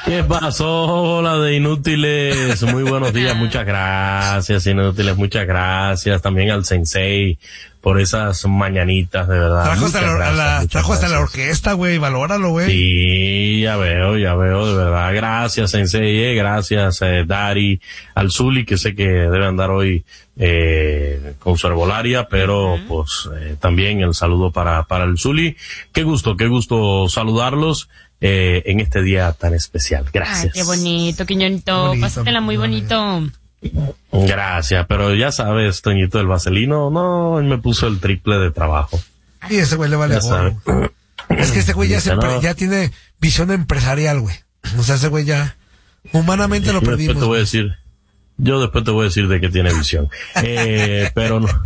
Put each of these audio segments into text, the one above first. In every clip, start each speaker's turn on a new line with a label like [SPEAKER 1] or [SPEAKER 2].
[SPEAKER 1] ¿Qué pasó, bola de inútiles? Muy buenos días, muchas gracias, inútiles, muchas gracias. También al Sensei por esas mañanitas, de verdad.
[SPEAKER 2] Trajo hasta la orquesta, güey, valóralo, güey.
[SPEAKER 1] Sí, ya veo, de verdad. Gracias, Sensei, gracias, Dari, al Zuli, que sé que debe andar hoy con su herbolaria, pero pues también el saludo para el Zuli. Qué gusto saludarlos en este día tan especial. Gracias.
[SPEAKER 3] Ay, qué bonito, Quiñonito, pásatela muy bonito.
[SPEAKER 1] Gracias, pero ya sabes, Toñito, el vaselino, no, me puso el triple de trabajo.
[SPEAKER 2] Y ese güey le vale gorro. Es que este güey ya tiene visión empresarial, güey. O sea, ese güey ya humanamente lo perdimos.
[SPEAKER 1] Yo después te voy a decir de que tiene visión. Pero no.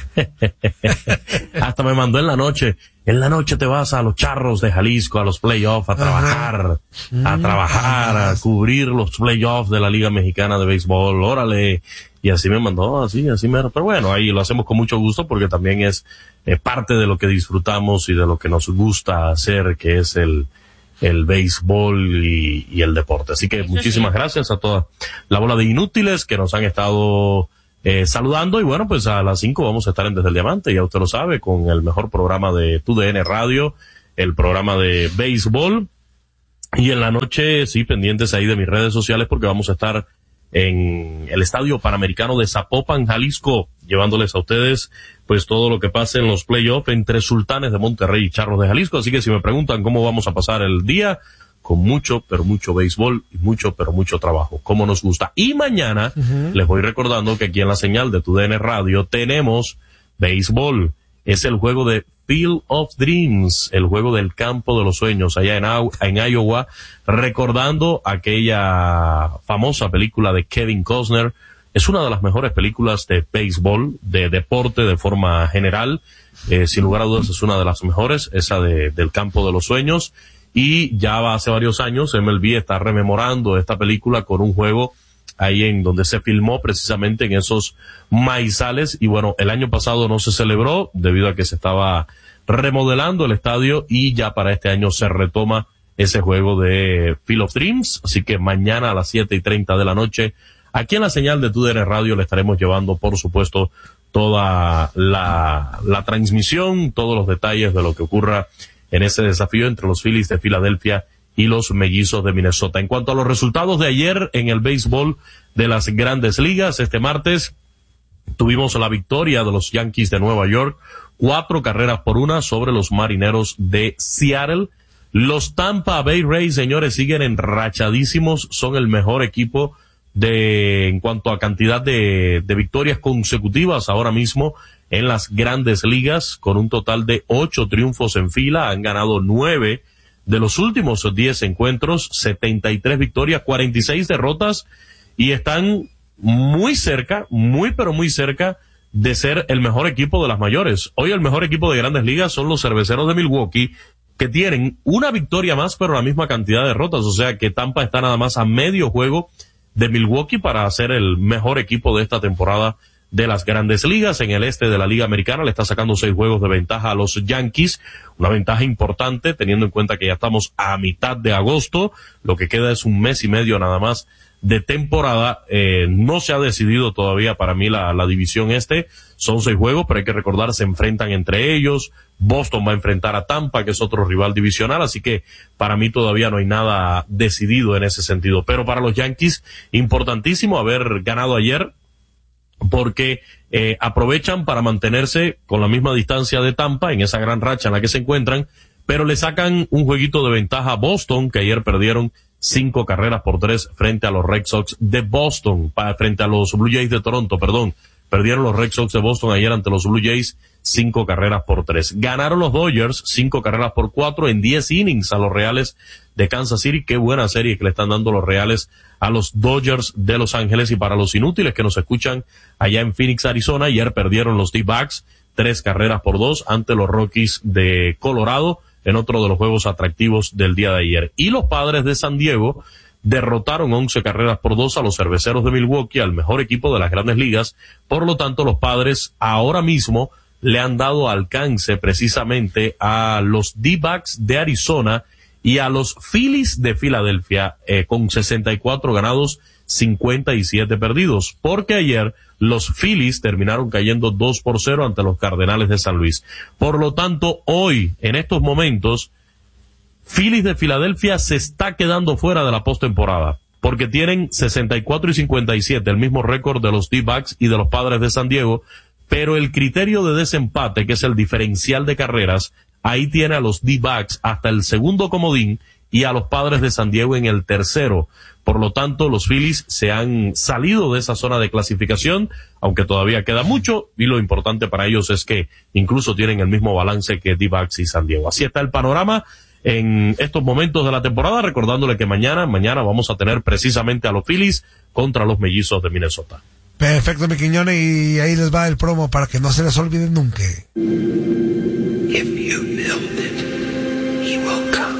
[SPEAKER 1] Hasta me mandó en la noche. En la noche te vas a los Charros de Jalisco, a los playoffs, a trabajar, a cubrir los playoffs de la Liga Mexicana de Béisbol. Órale. Y así me mandó, pero bueno, ahí lo hacemos con mucho gusto porque también es parte de lo que disfrutamos y de lo que nos gusta hacer, que es el béisbol y el deporte. Así que muchísimas gracias a toda la bola de inútiles que nos han estado saludando. Y bueno, pues a las 5 vamos a estar en Desde el Diamante, ya usted lo sabe, con el mejor programa de TUDN Radio, el programa de béisbol. Y en la noche, sí, pendientes ahí de mis redes sociales porque vamos a estar en el Estadio Panamericano de Zapopan, Jalisco, llevándoles a ustedes pues todo lo que pase en los playoffs entre Sultanes de Monterrey y Charros de Jalisco. Así que si me preguntan cómo vamos a pasar el día, con mucho, pero mucho béisbol y mucho, pero mucho trabajo, como nos gusta. Y mañana les voy recordando que aquí en la señal de TUDN Radio tenemos béisbol. Es el juego de Field of Dreams, el juego del campo de los sueños, allá en Iowa, recordando aquella famosa película de Kevin Costner. Es una de las mejores películas de béisbol, de deporte de forma general. Sin lugar a dudas es una de las mejores, esa del campo de los sueños. Y ya hace varios años MLB está rememorando esta película con un juego ahí en donde se filmó precisamente en esos maizales. Y bueno, el año pasado no se celebró debido a que se estaba remodelando el estadio y ya para este año se retoma ese juego de Field of Dreams. Así que mañana a las 7:30 de la noche, aquí en la señal de TUDN Radio le estaremos llevando, por supuesto, toda la transmisión, todos los detalles de lo que ocurra en ese desafío entre los Phillies de Filadelfia y los Mellizos de Minnesota. En cuanto a los resultados de ayer en el béisbol de las Grandes Ligas, este martes tuvimos la victoria de los Yankees de Nueva York, 4-1 sobre los Marineros de Seattle. Los Tampa Bay Rays, señores, siguen enrachadísimos, son el mejor equipo en cuanto a cantidad de victorias consecutivas ahora mismo en las Grandes Ligas, con un total de 8 triunfos en fila. Han ganado 9 de los últimos 10 encuentros, 73 victorias, 46 derrotas, y están muy cerca, pero muy cerca de ser el mejor equipo de las mayores. Hoy el mejor equipo de Grandes Ligas son los Cerveceros de Milwaukee, que tienen una victoria más, pero la misma cantidad de derrotas. O sea que Tampa está nada más a medio juego de Milwaukee para ser el mejor equipo de esta temporada de las Grandes Ligas. En el este de la Liga Americana le está sacando 6 juegos de ventaja a los Yankees, una ventaja importante teniendo en cuenta que ya estamos a mitad de agosto, lo que queda es un mes y medio nada más de temporada. No se ha decidido todavía para mí la división este, son 6 juegos, pero hay que recordar, se enfrentan entre ellos. Boston va a enfrentar a Tampa, que es otro rival divisional, así que para mí todavía no hay nada decidido en ese sentido. Pero para los Yankees, importantísimo haber ganado ayer, porque aprovechan para mantenerse con la misma distancia de Tampa en esa gran racha en la que se encuentran, pero le sacan un jueguito de ventaja a Boston, que ayer perdieron 5-3 frente a los Red Sox de Boston, frente a los Blue Jays de Toronto, perdón. Perdieron los Red Sox de Boston ayer ante los Blue Jays 5-3. Ganaron los Dodgers 5-4 en 10 innings a los Reales de Kansas City. Qué buena serie que le están dando los Reales a los Dodgers de Los Ángeles. Y para los inútiles que nos escuchan allá en Phoenix, Arizona, ayer perdieron los D-Backs 3-2 ante los Rockies de Colorado en otro de los juegos atractivos del día de ayer. Y los Padres de San Diego derrotaron 11-2 a los Cerveceros de Milwaukee, al mejor equipo de las Grandes Ligas. Por lo tanto, los Padres ahora mismo le han dado alcance precisamente a los D-Backs de Arizona y a los Phillies de Filadelfia con 64 ganados, 57 perdidos, porque ayer los Phillies terminaron cayendo 2-0 ante los Cardenales de San Luis. Por lo tanto, hoy, en estos momentos, Phillies de Filadelfia se está quedando fuera de la postemporada, porque tienen 64 y 57, el mismo récord de los D-backs y de los Padres de San Diego, pero el criterio de desempate, que es el diferencial de carreras, ahí tiene a los D-backs hasta el segundo comodín y a los Padres de San Diego en el tercero. Por lo tanto, los Phillies se han salido de esa zona de clasificación, aunque todavía queda mucho, y lo importante para ellos es que incluso tienen el mismo balance que D-backs y San Diego. Así está el panorama en estos momentos de la temporada, recordándole que mañana vamos a tener precisamente a los Phillies contra los Mellizos de Minnesota.
[SPEAKER 2] Perfecto, mi Quiñones, y ahí les va el promo para que no se les olvide nunca.
[SPEAKER 4] If you build it, he will come.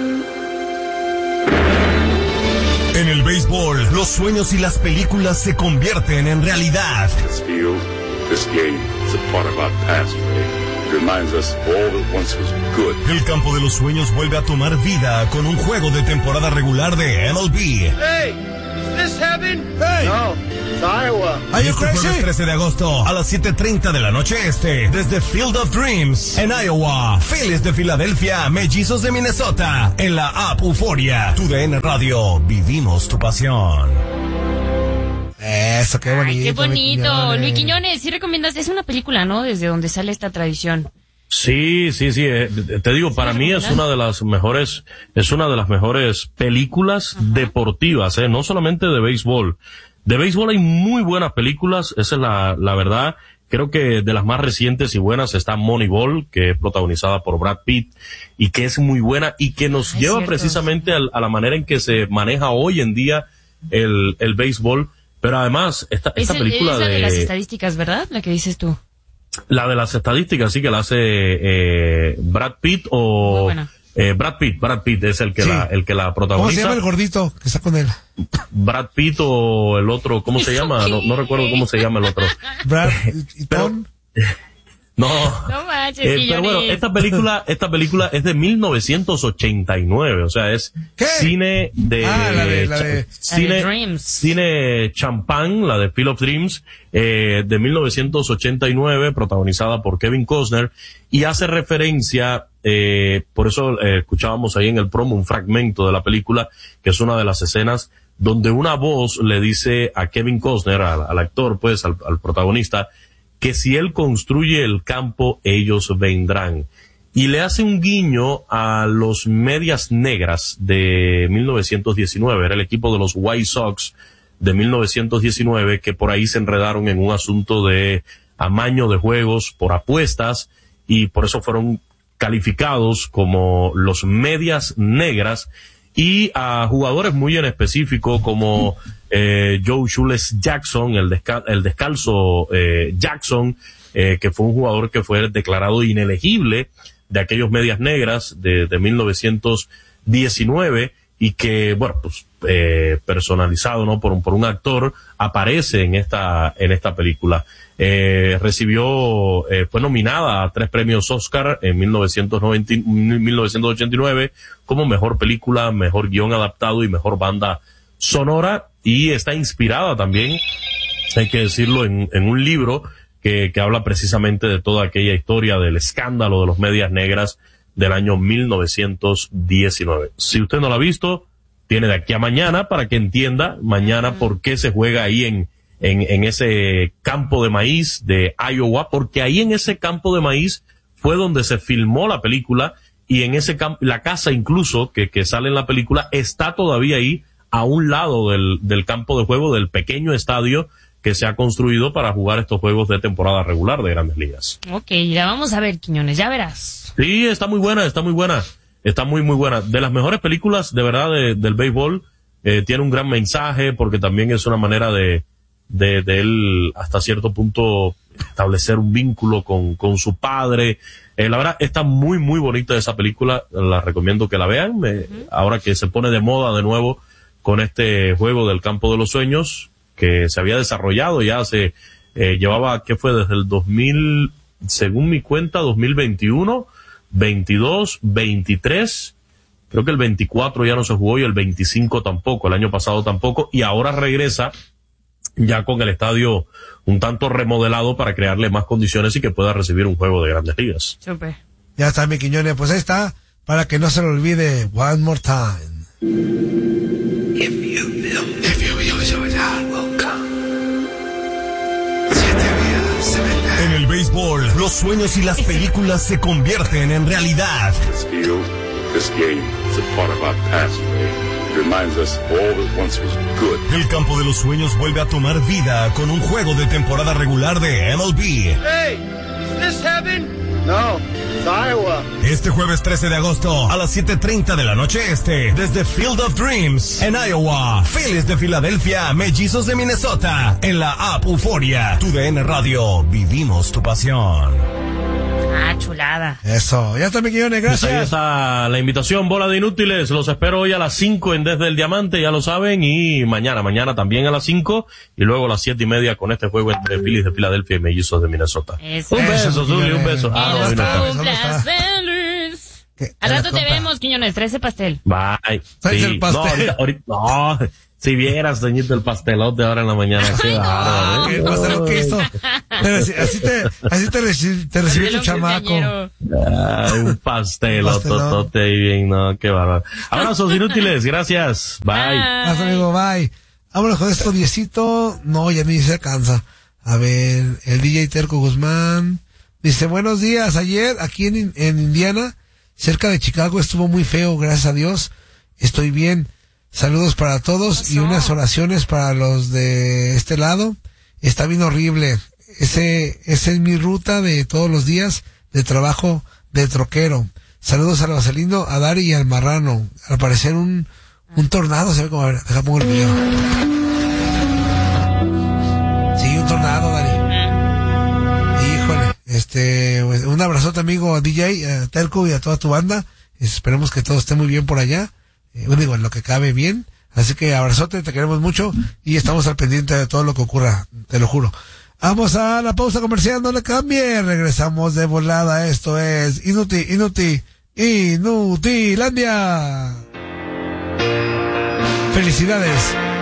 [SPEAKER 5] En el béisbol, los sueños y las películas se convierten en realidad.
[SPEAKER 6] This field, this game, is a part of our past, Ray. It reminds us of all that once was good.
[SPEAKER 5] El campo de los sueños vuelve a tomar vida con un juego de temporada regular de MLB.
[SPEAKER 7] Hey, is this heaven? Hey. No, it's Iowa.
[SPEAKER 2] Are you
[SPEAKER 5] Este
[SPEAKER 2] crazy?
[SPEAKER 5] jueves 13 de agosto a las 7:30 de la noche este, desde Field of Dreams, en Iowa. Phillies de Filadelfia, Mellizos de Minnesota, en la app Euforia. TUDN Radio, vivimos tu pasión.
[SPEAKER 2] Eso, qué bonito.
[SPEAKER 3] Ay, qué bonito.
[SPEAKER 2] Luis
[SPEAKER 3] Luis Quiñones, sí recomiendas, es una película, ¿no? Desde donde sale esta tradición.
[SPEAKER 1] Sí, te digo, para mí es una de las mejores películas deportivas, no solamente de béisbol. De béisbol hay muy buenas películas, esa es la verdad. Creo que de las más recientes y buenas está Moneyball, que es protagonizada por Brad Pitt, y que es muy buena, y que nos lleva
[SPEAKER 3] cierto.
[SPEAKER 1] precisamente a la manera en que se maneja hoy en día el béisbol. Pero además, esta película
[SPEAKER 3] es la de las estadísticas, ¿verdad? La que dices tú.
[SPEAKER 1] La de las estadísticas, sí, que la hace Brad Pitt o Brad Pitt es el que la protagoniza.
[SPEAKER 2] ¿Cómo se llama el gordito que está con él?
[SPEAKER 1] Brad Pitt o el otro, ¿cómo se llama? No recuerdo cómo se llama el otro.
[SPEAKER 2] Brad
[SPEAKER 1] Pero, no
[SPEAKER 3] manches,
[SPEAKER 1] pero bueno, esta película es de 1989, o sea, es
[SPEAKER 2] ¿qué?
[SPEAKER 1] cine de cine champán, la de Field of Dreams, de 1989, protagonizada por Kevin Costner, y hace referencia, por eso escuchábamos ahí en el promo un fragmento de la película, que es una de las escenas donde una voz le dice a Kevin Costner, al actor, pues, al protagonista, que si él construye el campo, ellos vendrán. Y le hace un guiño a los Medias Negras de 1919, era el equipo de los White Sox de 1919, que por ahí se enredaron en un asunto de amaño de juegos por apuestas, y por eso fueron calificados como los Medias Negras, y a jugadores muy en específico como Joe Shoeless Jackson, el descalzo Jackson, que fue un jugador que fue declarado inelegible de aquellos Medias Negras de 1919, y que, bueno, pues personalizado, ¿no? por un actor, aparece en esta película. Fue nominada a 3 premios Oscar en 1989 como mejor película, mejor guión adaptado y mejor banda sonora, y está inspirada también, hay que decirlo, en un libro que habla precisamente de toda aquella historia del escándalo de los Medias Negras del año 1919. Si usted no la ha visto, tiene de aquí a mañana para que entienda mañana por qué se juega ahí en ese campo de maíz de Iowa, porque ahí en ese campo de maíz fue donde se filmó la película, y en ese campo, la casa incluso que sale en la película está todavía ahí a un lado del campo de juego, del pequeño estadio que se ha construido para jugar estos juegos de temporada regular de Grandes Ligas.
[SPEAKER 3] Ok, la vamos a ver, Quiñones, ya verás.
[SPEAKER 1] Sí, está muy buena. Está muy buena. De las mejores películas, de verdad, del béisbol. Tiene un gran mensaje, porque también es una manera de él, hasta cierto punto, establecer un vínculo con su padre. La verdad, está muy, muy bonita esa película. La recomiendo que la vean. Ahora que se pone de moda de nuevo con este juego del campo de los sueños, que se había desarrollado ya llevaba, ¿qué fue? Desde el 2000, según mi cuenta, 2021, 22, 23, Creo que el 24 ya no se jugó y el 25 tampoco, el año pasado tampoco, y ahora regresa ya con el estadio un tanto remodelado para crearle más condiciones y que pueda recibir un juego de Grandes Ligas.
[SPEAKER 3] Súper.
[SPEAKER 2] Ya está, mi Quiñones, pues ahí está, para que no se lo olvide, one more time.
[SPEAKER 4] If you build, he will come. 7 días, 7 días.
[SPEAKER 5] En el béisbol, los sueños y las películas se convierten en realidad.
[SPEAKER 6] This field, this game, is a part of our past, Ray. It reminds us all that once was good.
[SPEAKER 5] El campo de los sueños vuelve a tomar vida con un juego de temporada regular de MLB.
[SPEAKER 7] Hey, is this heaven? No, it's Iowa.
[SPEAKER 5] Este jueves 13 de agosto a las 7:30 de la noche desde Field of Dreams en Iowa. Phillies de Filadelfia, Mellizos de Minnesota en la app Euforia. Tu DN Radio, vivimos tu pasión.
[SPEAKER 3] Ah, chulada.
[SPEAKER 2] Eso, ya está, mi Quiñones,
[SPEAKER 1] Pues
[SPEAKER 2] gracias.
[SPEAKER 1] ahí está la invitación, bola de inútiles. Los espero hoy a las 5 en Desde el Diamante, ya lo saben, y mañana también a las 5, y luego a las 7:30 con este juego entre Phillies de Filadelfia y Mellizos de Minnesota.
[SPEAKER 3] Eso.
[SPEAKER 1] Un beso,
[SPEAKER 2] Eso,
[SPEAKER 1] Zuli, un beso.
[SPEAKER 2] Ah,
[SPEAKER 3] Que
[SPEAKER 2] no,
[SPEAKER 3] los
[SPEAKER 2] está.
[SPEAKER 3] cumplas feliz.
[SPEAKER 2] ¿Qué?
[SPEAKER 3] Al rato te
[SPEAKER 2] Compa.
[SPEAKER 3] vemos, Quiñones, trae ese pastel.
[SPEAKER 1] Bye.
[SPEAKER 2] Traes el pastel.
[SPEAKER 1] No, ahorita, no. Si vieras, doñito, el pastelote ahora en la mañana. Qué bárbaro, ¿eh?
[SPEAKER 2] El pastel que hizo. Pero así te recibió tu chamaco.
[SPEAKER 1] Ay, un pastelototote ahí bien, no, qué bárbaro. Abrazos inútiles, gracias. Bye.
[SPEAKER 2] Hasta luego, bye. Vámonos con esto, 10. No, ya ni se alcanza. A ver, el DJ Terco Guzmán dice, buenos días. Ayer, aquí en Indiana, cerca de Chicago, estuvo muy feo, gracias a Dios. Estoy bien. Saludos para todos y unas oraciones para los de este lado. Está bien horrible. Esa es mi ruta de todos los días de trabajo de troquero. Saludos al Vaselino, a Dari y al Marrano. Al parecer un tornado, se ve como, a ver, deja pongo el video. Sí, un tornado, Dari. Híjole. Un abrazote, amigo, a DJ, a Terco y a toda tu banda. Esperemos que todo esté muy bien por allá. Digo, en lo que cabe bien. Así que abrazote, te queremos mucho y estamos al pendiente de todo lo que ocurra, te lo juro. Vamos a la pausa comercial, no le cambie. Regresamos de volada. Esto es Inutilandia. Felicidades.